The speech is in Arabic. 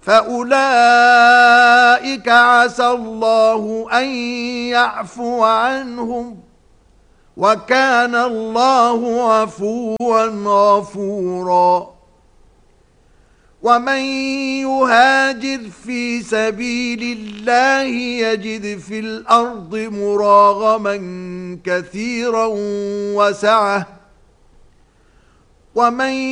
فأولئك عسى الله أن يعفو عنهم وكان الله عفوا غفورا ومن يهاجر في سبيل الله يجد في الأرض مراغما كثيرا وسعة ومن